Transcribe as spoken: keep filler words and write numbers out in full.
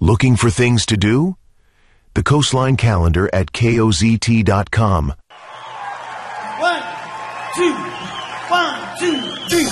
Looking for things to do? The Coastline Calendar at K O Z T dot com. One, two, one, two, three.